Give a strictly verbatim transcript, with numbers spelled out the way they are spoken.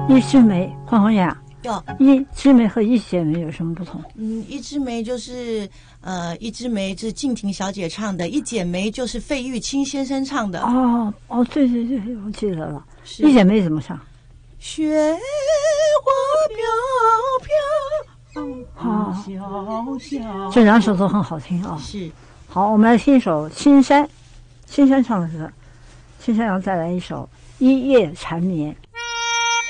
一枝梅，黄红雅， 有一枝梅和一剪梅有什么不同？ 嗯，一枝梅就是呃，一枝梅是静婷小姐唱的，一剪梅就是费玉清先生唱的。 哦哦，对对对，我记得了。一剪梅怎么唱？ 雪花飘飘， 好， 小小， 这两首都很好听啊。 是， 好，我们来听一首《青山》，青山唱的歌，青山要再来一首《一夜缠绵》。